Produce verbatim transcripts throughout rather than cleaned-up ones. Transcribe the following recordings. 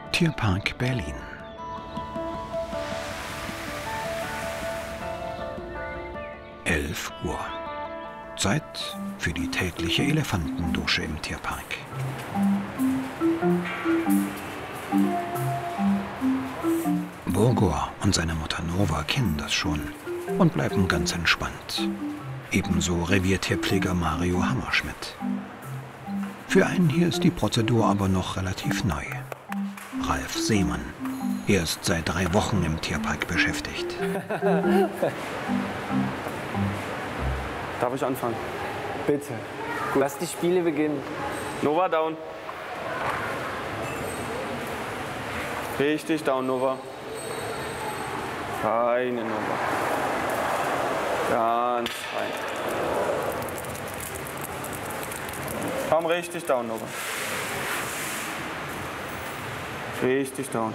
Tierpark Berlin. elf Uhr. Zeit für die tägliche Elefantendusche im Tierpark. Bogor und seine Mutter Nova kennen das schon und bleiben ganz entspannt. Ebenso Reviertierpfleger Mario Hammerschmidt. Für einen hier ist die Prozedur aber noch relativ neu. Ralf Seemann, erst seit drei Wochen im Tierpark beschäftigt. Darf ich anfangen? Bitte. Gut. Lass die Spiele beginnen. Nova down. Richtig down, Nova. Keine Nova. Ganz fein. Komm richtig down, Nova. Richtig down.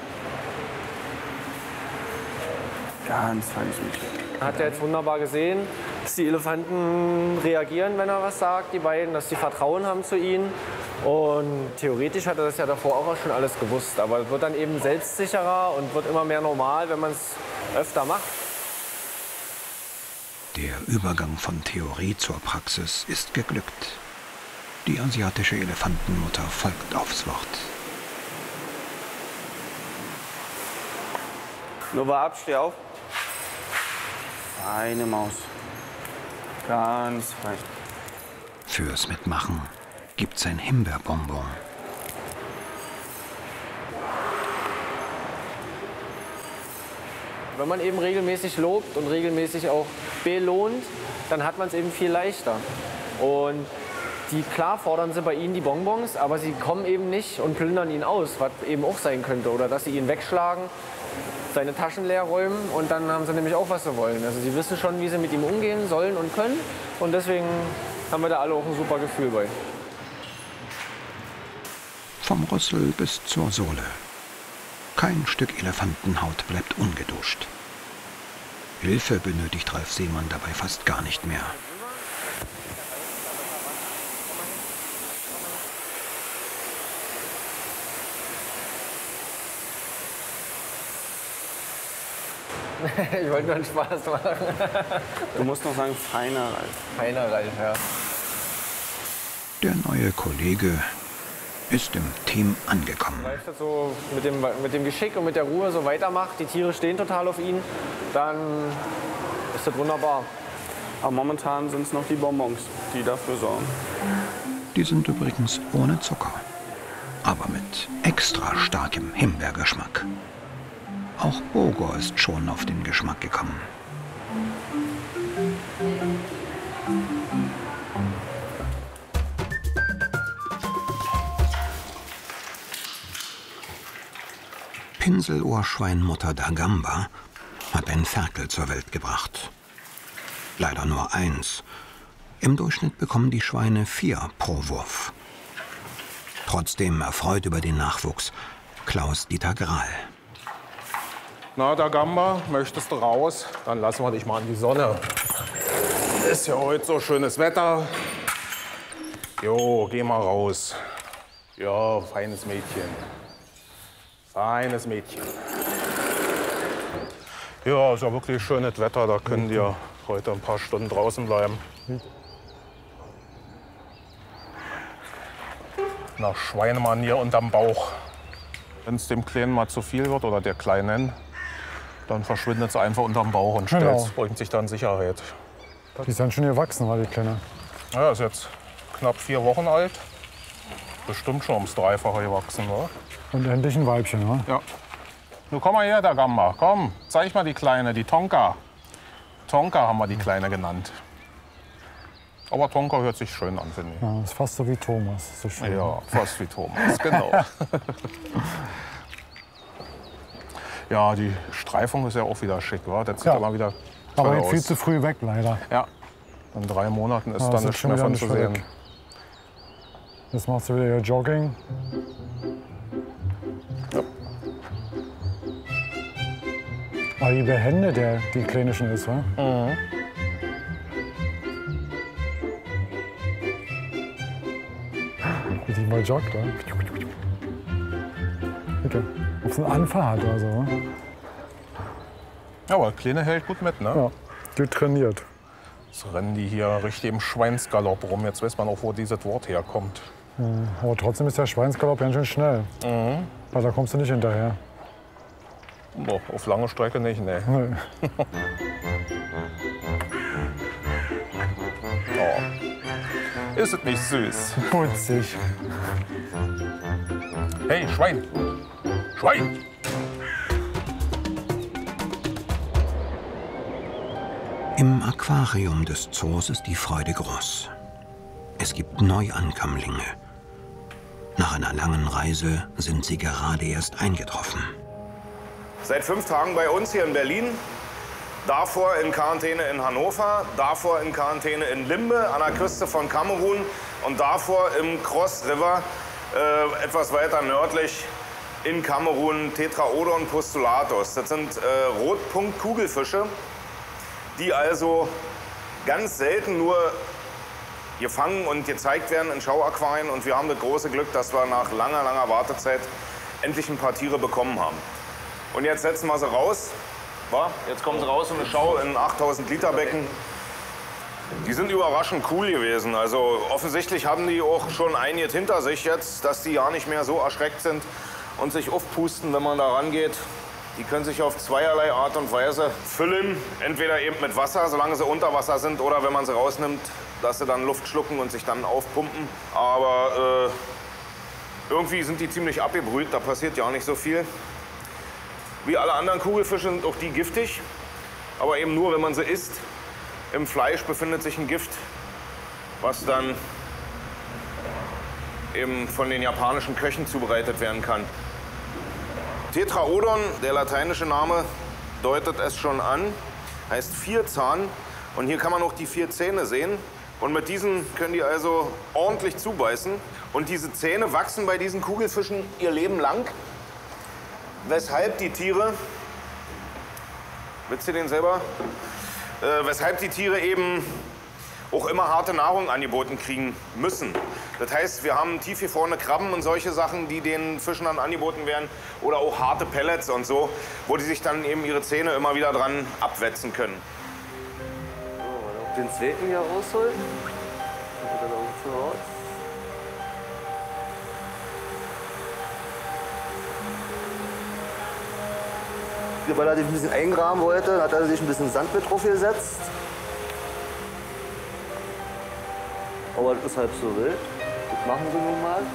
Ganz feines Mädchen. Hat er jetzt wunderbar gesehen, dass die Elefanten reagieren, wenn er was sagt, die beiden, dass sie Vertrauen haben zu ihnen. Und theoretisch hat er das ja davor auch schon alles gewusst. Aber es wird dann eben selbstsicherer und wird immer mehr normal, wenn man es öfter macht. Der Übergang von Theorie zur Praxis ist geglückt. Die asiatische Elefantenmutter folgt aufs Wort. Nova ab, steh auf. Eine Maus. Ganz fein. Fürs Mitmachen gibt's ein Himbeerbonbon. Wenn man eben regelmäßig lobt und regelmäßig auch belohnt, dann hat man es eben viel leichter. Und die, klar fordern sie bei ihnen die Bonbons, aber sie kommen eben nicht und plündern ihn aus, was eben auch sein könnte. Oder dass sie ihn wegschlagen, seine Taschen leer räumen und dann haben sie nämlich auch, was sie wollen. Also sie wissen schon, wie sie mit ihm umgehen sollen und können. Und deswegen haben wir da alle auch ein super Gefühl bei. Vom Rüssel bis zur Sohle. Kein Stück Elefantenhaut bleibt ungeduscht. Hilfe benötigt Ralf Seemann dabei fast gar nicht mehr. Ich wollte nur einen Spaß machen. Du musst noch sagen, feiner Ralf. Feiner Ralf, ja. Der neue Kollege ist im Team angekommen. Wenn Ralf das so mit dem, mit dem Geschick und mit der Ruhe so weitermacht, die Tiere stehen total auf ihn, dann ist das wunderbar. Aber momentan sind es noch die Bonbons, die dafür sorgen. Die sind übrigens ohne Zucker, aber mit extra starkem Himbeergeschmack. Auch Bogor ist schon auf den Geschmack gekommen. Pinselohrschweinmutter Dagamba hat ein Ferkel zur Welt gebracht. Leider nur eins. Im Durchschnitt bekommen die Schweine vier pro Wurf. Trotzdem erfreut über den Nachwuchs Klaus-Dieter Grahl. Na, Dagamba, möchtest du raus? Dann lassen wir dich mal in die Sonne. Ist ja heute so schönes Wetter. Jo, geh mal raus. Ja, feines Mädchen. Feines Mädchen. Ja, ist ja wirklich schönes Wetter. Da können die ja heute ein paar Stunden draußen bleiben. Nach Schweinemanier unterm Bauch. Wenn es dem Kleinen mal zu viel wird oder der Kleinen, dann verschwindet sie einfach unterm Bauch und Genau. stellt, bringt sich dann Sicherheit. Die sind schon gewachsen, war die Kleine. Ja, ist jetzt knapp vier Wochen alt. Bestimmt schon ums Dreifache gewachsen, oder? Und endlich ein Weibchen, ne? Ja. Nun komm mal her, Dagamba. Komm, zeig mal die Kleine, die Tonka. Tonka haben wir die Kleine genannt. Aber Tonka hört sich schön an, finde ich. Ja, ist fast so wie Thomas. So schön. Ja, fast wie Thomas, genau. Ja, die Streifung ist ja auch wieder schick, wa? Das sieht Ja. immer wieder Aber toll jetzt viel aus. zu früh weg, leider. Ja, in drei Monaten ist Ja, dann ist nichts schon mehr wieder von nicht zu mehr sehen. weg. Jetzt machst du wieder ihr Jogging. Ja. Aber wie behende der die Kleine schon ist, wa? Mhm. Wie die mal joggt, wa? Okay. Ob es einen Anfall hat oder so. Ne? Ja, aber der Kleine hält gut mit, ne? Ja, gut trainiert. Jetzt rennen die hier richtig im Schweinsgalopp rum. Jetzt weiß man auch, wo dieses Wort herkommt. Mhm. Aber trotzdem ist der Schweinsgalopp ganz schön schnell. Mhm. Weil da kommst du nicht hinterher. Boah, auf lange Strecke nicht, ne. Nee. Oh. Ist es nicht süß? Putzig. Hey, Schwein! Schwein! Im Aquarium des Zoos ist die Freude groß. Es gibt Neuankömmlinge. Nach einer langen Reise sind sie gerade erst eingetroffen. Seit fünf Tagen bei uns hier in Berlin, davor in Quarantäne in Hannover, davor in Quarantäne in Limbe an der Küste von Kamerun und davor im Cross River, äh, etwas weiter nördlich in Kamerun, Tetraodon postulatus. Das sind äh, Rotpunkt-Kugelfische, die also ganz selten nur gefangen und gezeigt werden in Schauaquarien. Und wir haben das große Glück, dass wir nach langer, langer Wartezeit endlich ein paar Tiere bekommen haben. Und jetzt setzen wir sie raus. Wa? Jetzt kommen sie raus in eine Schau in achttausend Liter Becken. Die sind überraschend cool gewesen. Also offensichtlich haben die auch schon einiges hinter sich jetzt, dass die ja nicht mehr so erschreckt sind und sich aufpusten, wenn man da rangeht. Die können sich auf zweierlei Art und Weise füllen. Entweder eben mit Wasser, solange sie unter Wasser sind, oder wenn man sie rausnimmt, dass sie dann Luft schlucken und sich dann aufpumpen. Aber äh, irgendwie sind die ziemlich abgebrüht, da passiert ja nicht so viel. Wie alle anderen Kugelfische sind auch die giftig, aber eben nur, wenn man sie isst. Im Fleisch befindet sich ein Gift, was dann eben von den japanischen Köchen zubereitet werden kann. Tetraodon, der lateinische Name, deutet es schon an, heißt Vierzahn. Und hier kann man auch die vier Zähne sehen. Und mit diesen können die also ordentlich zubeißen. Und diese Zähne wachsen bei diesen Kugelfischen ihr Leben lang. Weshalb die Tiere, willst du den selber? Äh, weshalb die Tiere eben auch immer harte Nahrung angeboten kriegen müssen. Das heißt, wir haben tiefgefrorene Krabben und solche Sachen, die den Fischen dann angeboten werden. Oder auch harte Pellets und so, wo die sich dann eben ihre Zähne immer wieder dran abwetzen können. So, den zweiten hier rausholen. Und dann auch so raus. Weil er sich ein bisschen eingraben wollte, hat er sich ein bisschen Sand mit drauf gesetzt. Aber das ist halb so wild. Das machen sie nun mal.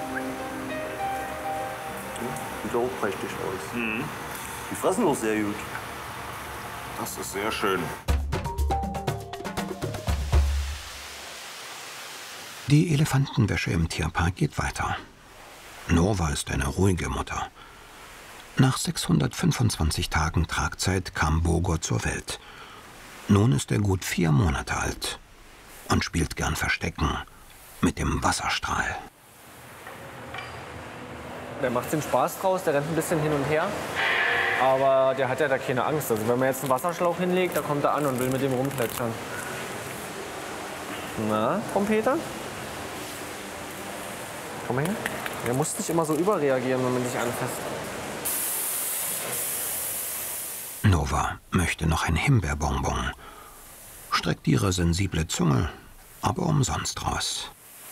Sieht auch prächtig aus. Mhm. Die fressen auch sehr gut. Das ist sehr schön. Die Elefantenwäsche im Tierpark geht weiter. Nova ist eine ruhige Mutter. Nach sechshundertfünfundzwanzig Tagen Tragzeit kam Bogor zur Welt. Nun ist er gut vier Monate alt und spielt gern Verstecken mit dem Wasserstrahl. Der macht den Spaß draus, der rennt ein bisschen hin und her. Aber der hat ja da keine Angst. Also wenn man jetzt einen Wasserschlauch hinlegt, da kommt er an und will mit dem rumplätschern. Na, Trompeter? Komm mal her. Der muss nicht immer so überreagieren, wenn man sich anfasst. Nova möchte noch ein Himbeerbonbon, streckt ihre sensible Zunge aber umsonst raus.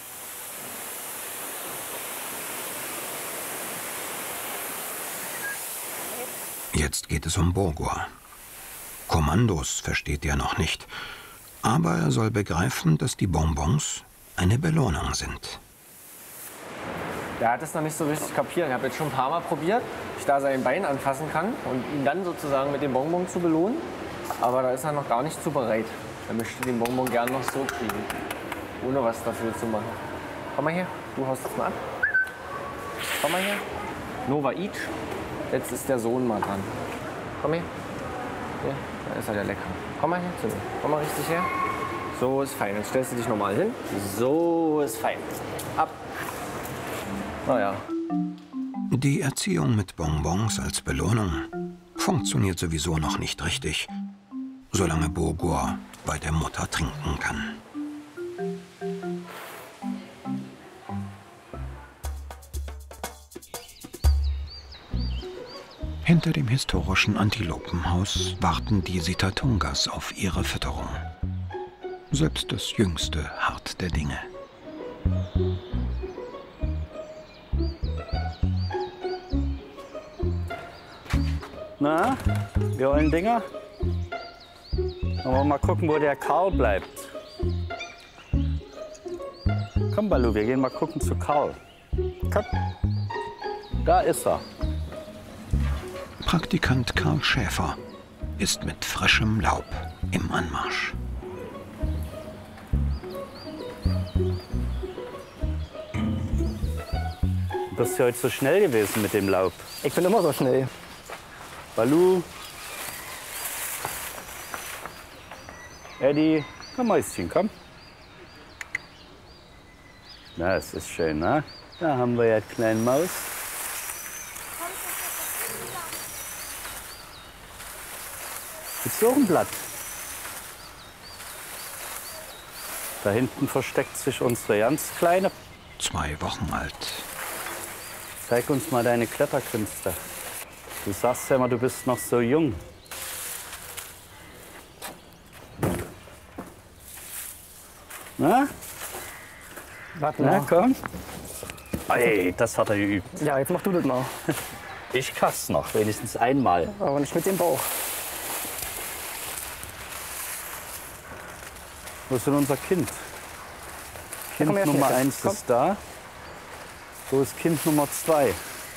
Jetzt geht es um Bogor. Kommandos versteht er noch nicht, aber er soll begreifen, dass die Bonbons eine Belohnung sind. Der hat es noch nicht so richtig kapiert. Ich habe jetzt schon ein paar Mal probiert, ob ich da sein Bein anfassen kann und ihn dann sozusagen mit dem Bonbon zu belohnen. Aber da ist er noch gar nicht zu bereit. Er möchte den Bonbon gern noch so kriegen, ohne was dafür zu machen. Komm mal her, du haust es mal ab. Komm mal her. Nova eat. Jetzt ist der Sohn mal dran. Komm her. Hier, da ist er der Lecker. Komm mal her zu mir. Komm mal richtig her. So ist fein. Jetzt stellst du dich nochmal hin. So ist fein. Ab. Naja. Die Erziehung mit Bonbons als Belohnung funktioniert sowieso noch nicht richtig, solange Bogor bei der Mutter trinken kann. Hinter dem historischen Antilopenhaus warten die Sitatungas auf ihre Fütterung. Selbst das Jüngste harrt der Dinge. Na, wir ollen Dinger? Wollen wir mal gucken, wo der Karl bleibt. Komm, Balu, wir gehen mal gucken zu Karl. Komm. Da ist er. Praktikant Karl Schäfer ist mit frischem Laub im Anmarsch. Du bist ja heute so schnell gewesen mit dem Laub. Ich bin immer so schnell. Balu. Eddie, komm Mäuschen, komm. Na, es ist schön, ne? Da haben wir ja eine kleine Maus. Willst du auch ein Blatt? Da hinten versteckt sich unsere ganz Kleine. Zwei Wochen alt. Zeig uns mal deine Kletterkünste. Du sagst ja immer, du bist noch so jung. Na? Warte Na, mal. komm. Ey, das hat er geübt. Ja, jetzt mach du das mal. Ich schaff's noch, wenigstens einmal. Aber nicht mit dem Bauch. Wo ist denn unser Kind? Kind komm her, Nummer Schnecke. eins Komm. ist da. Wo ist Kind Nummer zwei?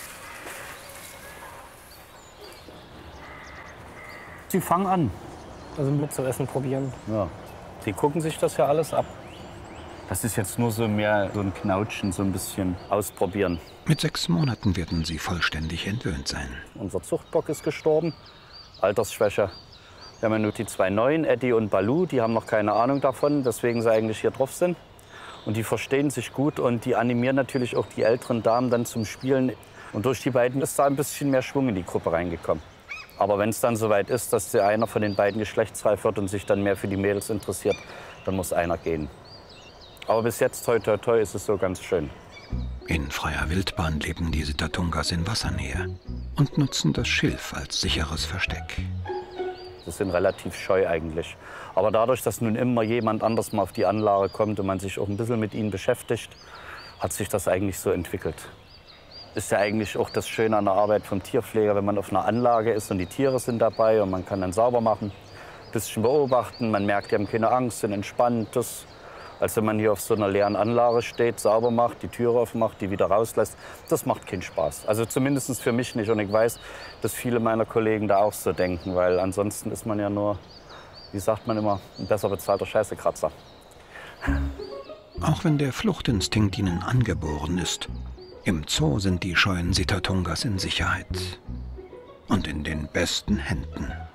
Sie fangen an. Also mit zu essen probieren. Ja. Die gucken sich das ja alles ab. Das ist jetzt nur so mehr so ein Knautschen, so ein bisschen ausprobieren. Mit sechs Monaten werden sie vollständig entwöhnt sein. Unser Zuchtbock ist gestorben, Altersschwäche. Wir haben ja nur die zwei Neuen, Eddie und Balu, die haben noch keine Ahnung davon, weswegen sie eigentlich hier drauf sind. Und die verstehen sich gut und die animieren natürlich auch die älteren Damen dann zum Spielen. Und durch die beiden ist da ein bisschen mehr Schwung in die Gruppe reingekommen. Aber wenn es dann soweit ist, dass der einer von den beiden geschlechtsreif wird und sich dann mehr für die Mädels interessiert, dann muss einer gehen. Aber bis jetzt, toi toi toi, ist es so ganz schön. In freier Wildbahn leben die Sitatungas in Wassernähe und nutzen das Schilf als sicheres Versteck. Sie sind relativ scheu eigentlich. Aber dadurch, dass nun immer jemand anders mal auf die Anlage kommt und man sich auch ein bisschen mit ihnen beschäftigt, hat sich das eigentlich so entwickelt. Ist ja eigentlich auch das Schöne an der Arbeit vom Tierpfleger, wenn man auf einer Anlage ist und die Tiere sind dabei und man kann dann sauber machen, ein bisschen beobachten, man merkt, die haben keine Angst, sind entspannt. Das, als wenn man hier auf so einer leeren Anlage steht, sauber macht, die Türe aufmacht, die wieder rauslässt, das macht keinen Spaß. Also zumindest für mich nicht. Und ich weiß, dass viele meiner Kollegen da auch so denken, weil ansonsten ist man ja nur, wie sagt man immer, ein besser bezahlter Scheißekratzer. Auch wenn der Fluchtinstinkt ihnen angeboren ist, im Zoo sind die scheuen Sitatungas in Sicherheit und in den besten Händen.